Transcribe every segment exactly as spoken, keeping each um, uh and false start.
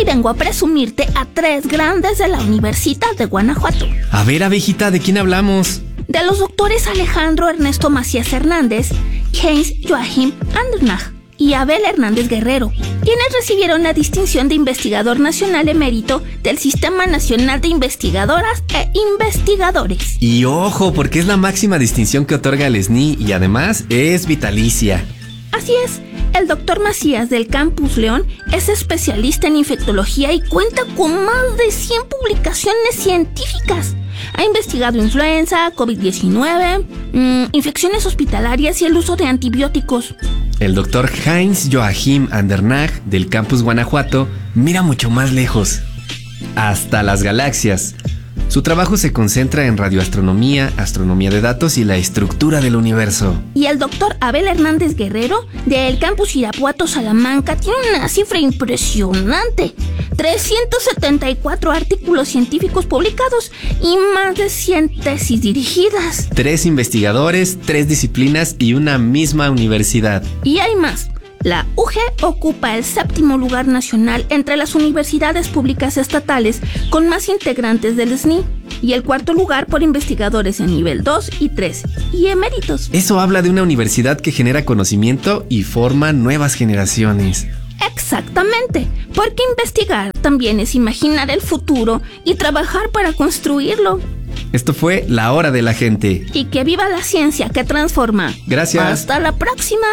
hoy vengo a presumirte a tres grandes de la Universidad de Guanajuato. A ver, abejita, ¿de quién hablamos? De los doctores Alejandro Ernesto Macías Hernández, Heinz Joachim Andernach y Abel Hernández Guerrero, quienes recibieron la distinción de Investigador Nacional Emérito del Sistema Nacional de Investigadoras e Investigadores. Y ojo, porque es la máxima distinción que otorga el S N I y además es vitalicia. Así es, el doctor Macías del Campus León es especialista en infectología y cuenta con más de cien publicaciones científicas. Ha investigado influenza, covid diecinueve, mmm, infecciones hospitalarias y el uso de antibióticos. El doctor Heinz Joachim Andernach del Campus Guanajuato mira mucho más lejos, hasta las galaxias. Su trabajo se concentra en radioastronomía, astronomía de datos y la estructura del universo. Y el doctor Abel Hernández Guerrero del Campus Irapuato Salamanca tiene una cifra impresionante: trescientos setenta y cuatro artículos científicos publicados y más de cien tesis dirigidas. Tres investigadores, tres disciplinas y una misma universidad. Y hay más. La U G ocupa el séptimo lugar nacional entre las universidades públicas estatales con más integrantes del S N I y el cuarto lugar por investigadores en nivel dos y tres y eméritos. Eso habla de una universidad que genera conocimiento y forma nuevas generaciones. Exactamente, porque investigar también es imaginar el futuro y trabajar para construirlo. Esto fue La Hora de la Gente. Y que viva la ciencia que transforma. Gracias. Hasta la próxima.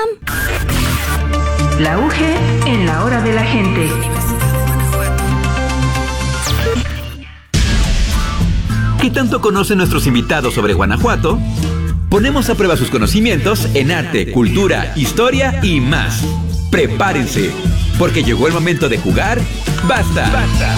La U G en La Hora de la Gente. ¿Qué tanto conocen nuestros invitados sobre Guanajuato? Ponemos a prueba sus conocimientos en arte, cultura, historia y más. Prepárense, porque llegó el momento de jugar. ¡Basta! ¡Basta!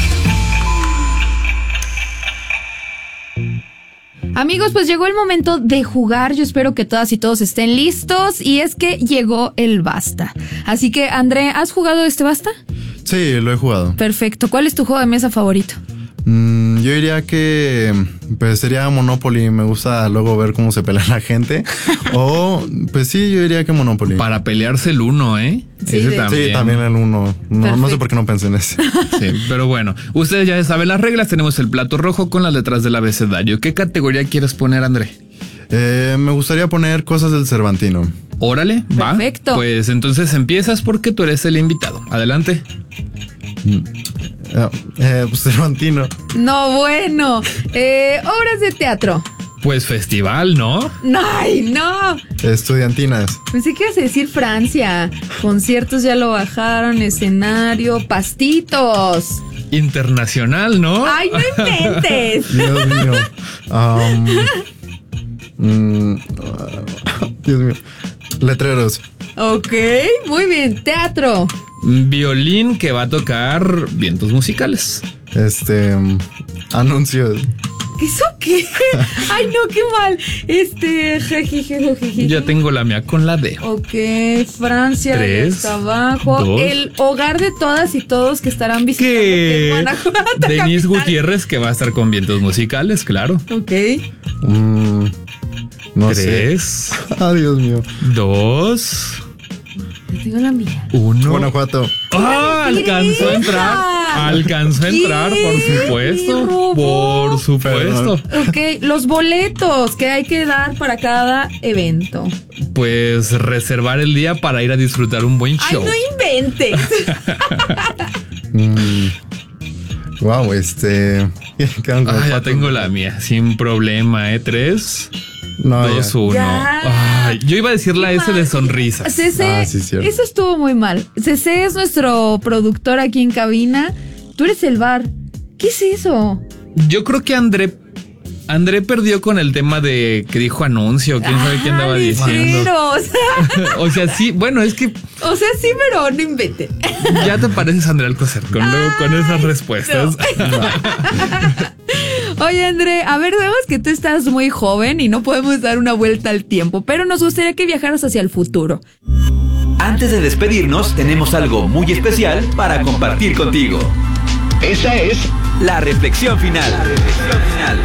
Amigos, pues llegó el momento de jugar. Yo espero que todas y todos estén listos. Y es que llegó el Basta. Así que, André, ¿has jugado este Basta? Sí, lo he jugado. Perfecto. ¿Cuál es tu juego de mesa favorito? Mm, yo diría que pues sería Monopoly. Me gusta luego ver cómo se pelea la gente. O, pues sí, yo diría que Monopoly. Para pelearse el uno, ¿eh? Sí, ese de... también. Sí, también el uno. No, no sé por qué no pensé en ese. Sí, pero bueno, ustedes ya saben las reglas. Tenemos el plato rojo con las letras del abecedario. ¿Qué categoría quieres poner, André? Eh, me gustaría poner cosas del Cervantino. Órale, va. Perfecto. Pues entonces empiezas porque tú eres el invitado. Adelante. Mm. Uh, eh, pues Cervantino. No, bueno. Eh, obras de teatro. Pues festival, ¿no? ¡Ay, no! Estudiantinas. Pensé que ibas a decir Francia. Conciertos ya lo bajaron, escenario, pastitos. Internacional, ¿no? ¡Ay, no inventes! Dios mío. Um, mm, Dios mío. Letreros. Ok, muy bien. Teatro. Violín que va a tocar vientos musicales. Este... Um, anuncios. ¿Eso qué? Ay, no, qué mal. Este... Ya tengo la mía con la D. Ok, Francia. Tres, está abajo. dos. El hogar de todas y todos que estarán visitando ¿Qué? Guanajuato Denise capital. Gutiérrez que va a estar con vientos musicales, claro. Ok. Mm, no Tres, sé. Ah, Dios mío. Dos, Yo tengo la mía. uno. Guanajuato. ¡Ah! Alcanzó a entrar. Alcanzó a entrar, por supuesto. Por supuesto. Ok, los boletos que hay que dar para cada evento. Pues reservar el día para ir a disfrutar un buen show. Ay, no inventes. Mm, wow, este... quedan como Ah, ya cuatro. tengo la mía, sin problema, ¿eh? Tres, No, ya. dos, uno. Ya. Ay, yo iba a decir la S de sonrisas. C C, Ah, sí, cierto. eso estuvo muy mal. C C es nuestro productor aquí en cabina. Tú eres el bar. ¿Qué es eso? Yo creo que André André perdió con el tema de que dijo anuncio. ¿Quién sabe qué andaba Ah, diciendo? pero, o sea, O sea, sí, bueno, es que o sea, sí, pero no invente. ya te pareces a André Alcocer con, luego, con esas respuestas. Oye, André, a ver, vemos que tú estás muy joven y no podemos dar una vuelta al tiempo, pero nos gustaría que viajaras hacia el futuro. Antes de despedirnos, tenemos algo muy especial para compartir contigo. Esa es la reflexión final. La reflexión final.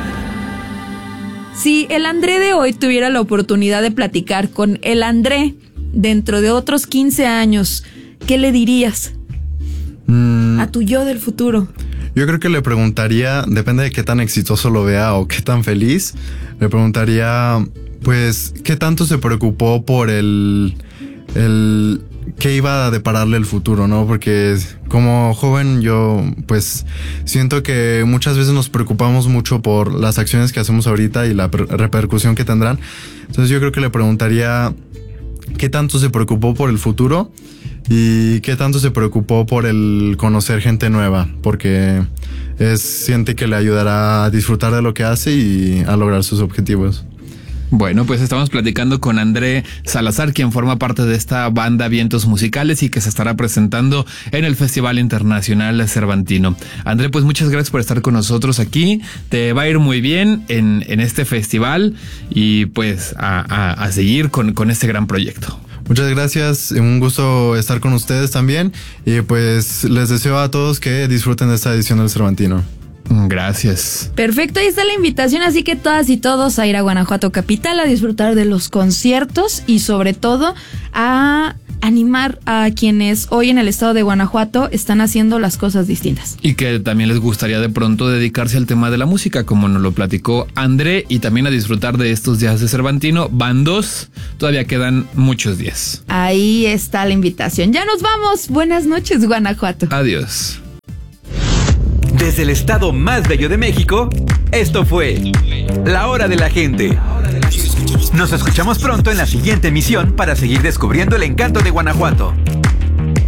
Si el André de hoy tuviera la oportunidad de platicar con el André dentro de otros quince años, ¿qué le dirías? Mm, a tu yo del futuro? Yo creo que le preguntaría, depende de qué tan exitoso lo vea o qué tan feliz, le preguntaría, pues, qué tanto se preocupó por el, el qué iba a depararle el futuro, ¿no? Porque como joven yo, pues, siento que muchas veces nos preocupamos mucho por las acciones que hacemos ahorita y la repercusión que tendrán. Entonces yo creo que le preguntaría qué tanto se preocupó por el futuro y qué tanto se preocupó por el conocer gente nueva, porque es, siente que le ayudará a disfrutar de lo que hace y a lograr sus objetivos. Bueno, pues estamos platicando con André Salazar, quien forma parte de esta banda Vientos Musicales y que se estará presentando en el Festival Internacional Cervantino. André, pues muchas gracias por estar con nosotros aquí. Te va a ir muy bien en, en este festival y pues a, a, a seguir con, con este gran proyecto. Muchas gracias, un gusto estar con ustedes también y pues les deseo a todos que disfruten de esta edición del Cervantino. Gracias. Perfecto, ahí está la invitación, así que todas y todos a ir a Guanajuato Capital a disfrutar de los conciertos y sobre todo a animar a quienes hoy en el estado de Guanajuato están haciendo las cosas distintas. Y que también les gustaría de pronto dedicarse al tema de la música, como nos lo platicó André, y también a disfrutar de estos días de Cervantino. Van dos, todavía quedan muchos días. Ahí está la invitación. Ya nos vamos. Buenas noches, Guanajuato. Adiós. Desde el estado más bello de México, esto fue La Hora de la Gente. Nos escuchamos pronto en la siguiente emisión para seguir descubriendo el encanto de Guanajuato.